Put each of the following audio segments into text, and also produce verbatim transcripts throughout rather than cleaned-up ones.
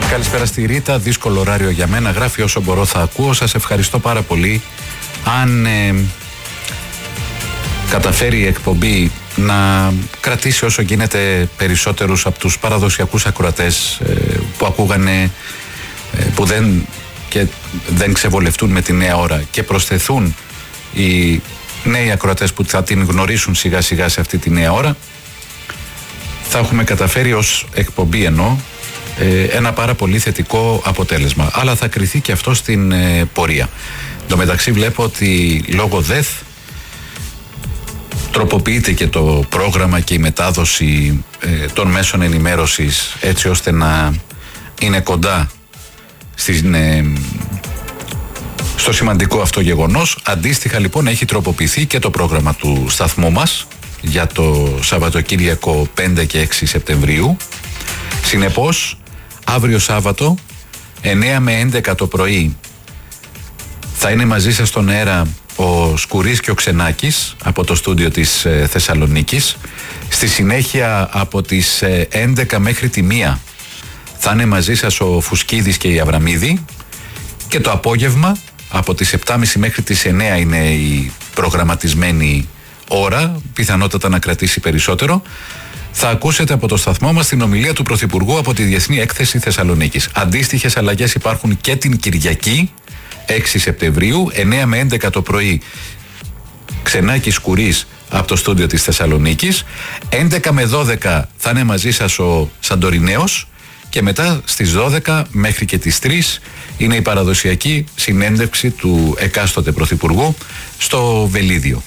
Καλησπέρα στη Ρίτα, δύσκολο ωράριο για μένα, γράφει όσο μπορώ θα ακούω, σας ευχαριστώ πάρα πολύ. Αν ε, καταφέρει η εκπομπή να κρατήσει όσο γίνεται περισσότερους από τους παραδοσιακούς ακροατές ε, που ακούγανε, ε, που δεν, και δεν ξεβολευτούν με τη νέα ώρα και προσθεθούν οι νέοι ακροατές που θα την γνωρίσουν σιγά σιγά σε αυτή τη νέα ώρα, θα έχουμε καταφέρει ως εκπομπή εννοώ ένα πάρα πολύ θετικό αποτέλεσμα. Αλλά θα κριθεί και αυτό στην ε, πορεία. Εν τω μεταξύ βλέπω ότι λόγω ΔΕΘ τροποποιείται και το πρόγραμμα και η μετάδοση ε, των μέσων ενημέρωσης έτσι ώστε να είναι κοντά στην, ε, στο σημαντικό αυτό γεγονός. Αντίστοιχα λοιπόν έχει τροποποιηθεί και το πρόγραμμα του σταθμού μας για το Σαββατοκύριακο πέντε και έξι Σεπτεμβρίου. Συνεπώς αύριο Σάββατο εννέα με έντεκα το πρωί θα είναι μαζί σας στον αέρα ο Σκουρής και ο Ξενάκης από το στούντιο της ε, Θεσσαλονίκης. Στη συνέχεια από τις ε, έντεκα μέχρι τη μία θα είναι μαζί σας ο Φουσκίδης και η Αβραμίδη, και το απόγευμα από τις επτά και τριάντα μέχρι τις εννέα είναι η προγραμματισμένη ώρα, πιθανότατα να κρατήσει περισσότερο. Θα ακούσετε από το σταθμό μας την ομιλία του Πρωθυπουργού από τη Διεθνή Έκθεση Θεσσαλονίκης. Αντίστοιχες αλλαγές υπάρχουν και την Κυριακή έξι Σεπτεμβρίου, εννέα με έντεκα το πρωί Ξενάκης Σκουρής από το στούντιο της Θεσσαλονίκης, έντεκα με δώδεκα θα είναι μαζί σας ο Σαντορινέος, και μετά στις δώδεκα μέχρι και τις τρεις είναι η παραδοσιακή συνέντευξη του εκάστοτε Πρωθυπουργού στο Βελίδιο.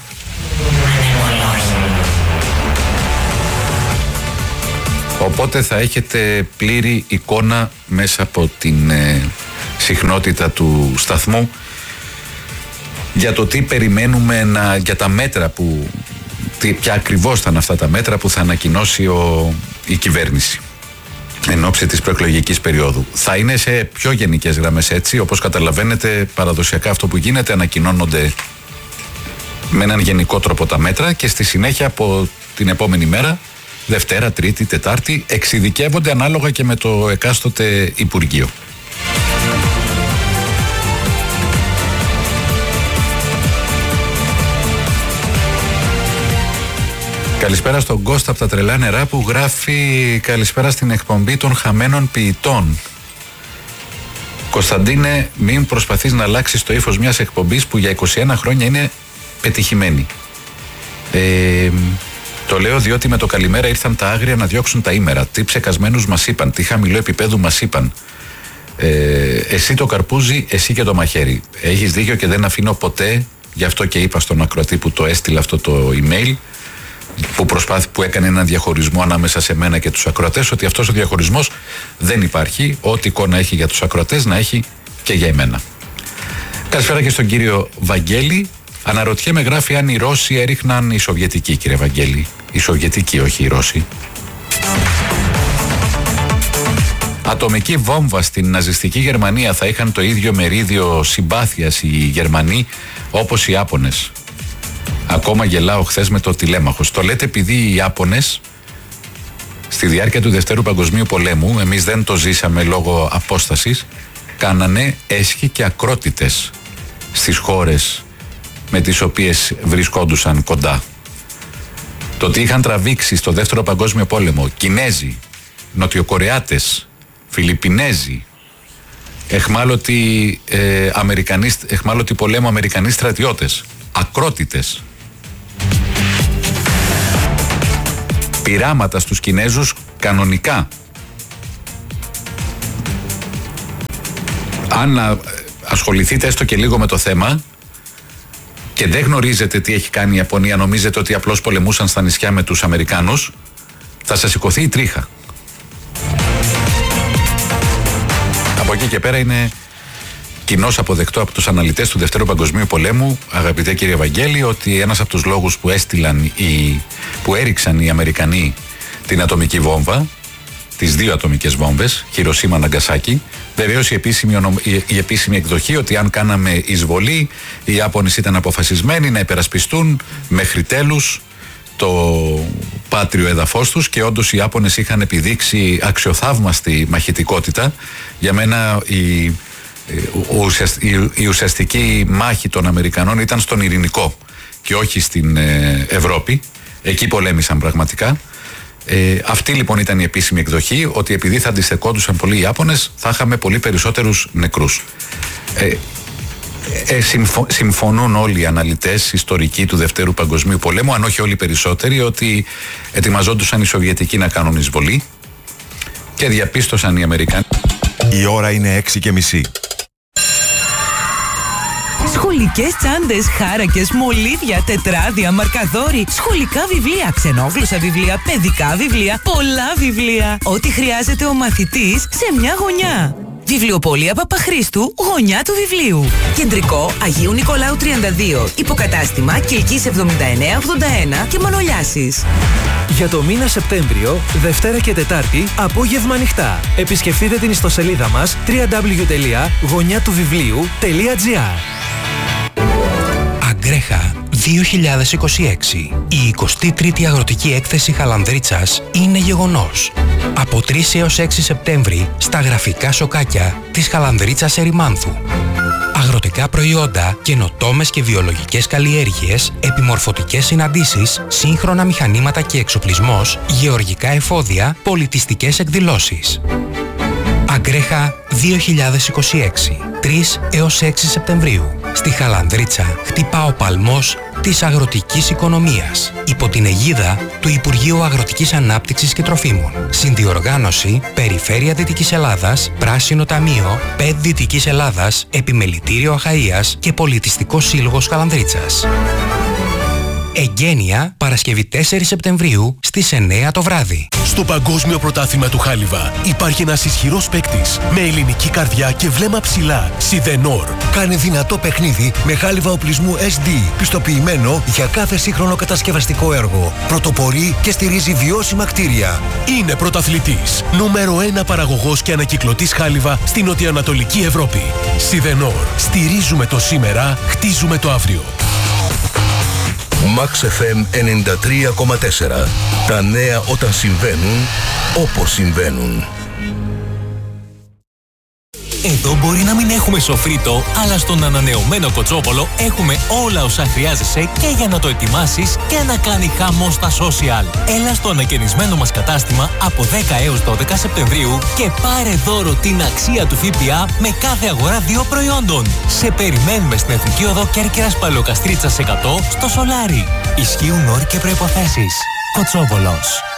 Οπότε θα έχετε πλήρη εικόνα μέσα από την ε, συχνότητα του σταθμού για το τι περιμένουμε να, για τα μέτρα που, τι, ποια ακριβώς θα είναι αυτά τα μέτρα που θα ανακοινώσει ο, η κυβέρνηση εν ώψη της προεκλογικής περίοδου. Θα είναι σε πιο γενικές γραμμές έτσι, όπως καταλαβαίνετε παραδοσιακά αυτό που γίνεται, ανακοινώνονται με έναν γενικό τρόπο τα μέτρα και στη συνέχεια από την επόμενη μέρα, Δευτέρα, Τρίτη, Τετάρτη, εξειδικεύονται ανάλογα και με το εκάστοτε Υπουργείο. Καλησπέρα στον Κώστα από τα Τρελά Νερά που γράφει καλησπέρα στην εκπομπή των χαμένων ποιητών. Κωνσταντίνε, μην προσπαθείς να αλλάξεις το ύφος μιας εκπομπής που για είκοσι ένα χρόνια είναι πετυχημένη. Ε, το λέω διότι με το καλημέρα ήρθαν τα άγρια να διώξουν τα ήμερα. Τι ψεκασμένους μας είπαν, τι χαμηλό επίπεδου μας είπαν. Ε, εσύ το καρπούζι, εσύ και το μαχαίρι. Έχεις δίκιο και δεν αφήνω ποτέ, γι' αυτό και είπα στον ακροατή που το έστειλε αυτό το email, που, προσπάθη, που έκανε έναν διαχωρισμό ανάμεσα σε μένα και τους ακροατές, ότι αυτός ο διαχωρισμός δεν υπάρχει. Ό,τι εικόνα έχει για τους ακροατές να έχει και για εμένα. Καλησπέρα και στον κύριο Βαγγέλη. Αναρωτιέμαι, γράφει, αν οι Ρώσοι έριχναν οι Σοβιετικοί, κύριε Βαγγέλη. Οι Σοβιετικοί, όχι οι Ρώσοι. Ατομική βόμβα στην ναζιστική Γερμανία, θα είχαν το ίδιο μερίδιο συμπάθειας οι Γερμανοί όπως οι Ιάπωνες. Ακόμα γελάω χθες με το τηλέμαχος. Το λέτε επειδή οι Ιάπωνες στη διάρκεια του Δευτέρου Παγκοσμίου Πολέμου, εμείς δεν το ζήσαμε λόγω απόστασης, κάνανε έσχοι και ακρότητες στις χώρες με τις οποίες βρισκόντουσαν κοντά. Το ότι είχαν τραβήξει στο Δεύτερο Παγκόσμιο Πόλεμο Κινέζοι, Νοτιοκορεάτες, Φιλιππινέζοι, εχμάλωτοι, ε, Αμερικανοί, εχμάλωτοι πολέμου Αμερικανοί στρατιώτες, ακρότητες, πειράματα στους Κινέζους κανονικά. Αν ασχοληθείτε έστω και λίγο με το θέμα και δεν γνωρίζετε τι έχει κάνει η Ιαπωνία, νομίζετε ότι απλώς πολεμούσαν στα νησιά με τους Αμερικάνους, θα σας σηκωθεί η τρίχα. Από εκεί και πέρα είναι κοινώς αποδεκτό από τους αναλυτές του Δευτέρου Παγκοσμίου Πολέμου, αγαπητέ κύριε Βαγγέλη, ότι ένας από τους λόγους που έστειλαν οι, που έριξαν οι Αμερικανοί την ατομική βόμβα, τις δύο ατομικές βόμβες, Χιροσίμα, Ναγκασάκι, βεβαίως η επίσημη, η, η επίσημη εκδοχή ότι αν κάναμε εισβολή, οι Ιάπωνες ήταν αποφασισμένοι να υπερασπιστούν μέχρι τέλους στο πάτριο έδαφος τους και όντως οι Ιάπωνες είχαν επιδείξει αξιοθαύμαστη μαχητικότητα. Για μένα η, η, η ουσιαστική μάχη των Αμερικανών ήταν στον Ειρηνικό και όχι στην ε, Ευρώπη. Εκεί πολέμησαν πραγματικά. Ε, αυτή λοιπόν ήταν η επίσημη εκδοχή, ότι επειδή θα αντιστεκόντουσαν πολλοί οι Ιάπωνες θα είχαμε πολύ περισσότερους νεκρούς. Ε, ε, συμφω, συμφωνούν όλοι οι αναλυτές ιστορικοί του Δευτέρου Παγκοσμίου Πολέμου, αν όχι όλοι περισσότεροι, ότι ετοιμαζόντουσαν οι Σοβιετικοί να κάνουν εισβολή και διαπίστωσαν οι Αμερικανοί. Η ώρα είναι έξι και μισή. Σχολικές τσάντες, χάρακες, μολύβια, τετράδια, μαρκαδόροι, σχολικά βιβλία, ξενόγλωσσα βιβλία, παιδικά βιβλία, πολλά βιβλία. Ό,τι χρειάζεται ο μαθητής σε μια γωνιά. Βιβλιοπωλεία Παπαχρήστου, γωνιά του βιβλίου. Κεντρικό Αγίου Νικολάου τριάντα δύο. Υποκατάστημα Κιλκής εβδομήντα εννέα ογδόντα ένα και Μανολιάσης. Για το μήνα Σεπτέμβριο, Δευτέρα και Τετάρτη, απόγευμα ανοιχτά. Επισκεφτείτε την ιστοσελίδα μας double-u double-u double-u τελεία γωνιά του βιβλίου τελεία τζι άρ. Αγκρέχα δύο χιλιάδες είκοσι έξι. Η εικοστή τρίτη Αγροτική Έκθεση Χαλανδρίτσας είναι γεγονός. Από τρεις έως έξι Σεπτέμβρη στα γραφικά σοκάκια της Χαλανδρίτσας Ερημάνθου. Αγροτικά προϊόντα, καινοτόμες και βιολογικές καλλιέργειες, επιμορφωτικές συναντήσεις, σύγχρονα μηχανήματα και εξοπλισμός, γεωργικά εφόδια, πολιτιστικές εκδηλώσεις. Αγκρέχα δύο χιλιάδες είκοσι έξι. τρεις έως έξι Σεπτεμβρίου. Στη Χαλανδρίτσα χτυπά ο παλμός της αγροτικής οικονομίας. Υπό την αιγίδα του Υπουργείου Αγροτικής Ανάπτυξης και Τροφίμων. Συνδιοργάνωση Περιφέρεια Δυτικής Ελλάδας, Πράσινο Ταμείο, ΠΕΤ Δυτικής Ελλάδας, Επιμελητήριο Αχαΐας και Πολιτιστικός Σύλλογος Χαλανδρίτσας. Εγγένεια Παρασκευή τέσσερις Σεπτεμβρίου στις εννέα το βράδυ. Στο Παγκόσμιο Πρωτάθλημα του Χάλιβα υπάρχει ένας ισχυρός παίκτης με ελληνική καρδιά και βλέμμα ψηλά. Σιδενόρ. Κάνει δυνατό παιχνίδι με χάλιβα οπλισμού ες ντι, πιστοποιημένο για κάθε σύγχρονο κατασκευαστικό έργο. Πρωτοπορεί και στηρίζει βιώσιμα κτίρια. Είναι πρωταθλητής. Νούμερο ένα παραγωγός και ανακυκλωτής χάλιβα στην νοτιοανατολική Ευρώπη. Σιδενόρ. Στηρίζουμε το σήμερα, χτίζουμε το αύριο. Max εφ εμ ενενήντα τρία κόμμα τέσσερα. Τα νέα όταν συμβαίνουν, όπως συμβαίνουν. Εδώ μπορεί να μην έχουμε σοφρίτο, αλλά στον ανανεωμένο Κοτσόπολο έχουμε όλα όσα χρειάζεσαι και για να το ετοιμάσεις και να κάνει χαμό στα social. Έλα στο ανακαινισμένο μας κατάστημα από δέκα έως δώδεκα Σεπτεμβρίου και πάρε δώρο την αξία του ΦΠΑ με κάθε αγορά δύο προϊόντων. Σε περιμένουμε στην Εθνική Οδό Κέρκυρας Παλαιοκαστρίτσας εκατό στο Σολάρι. Ισχύουν όροι και προϋποθέσεις. Κοτσόπολος.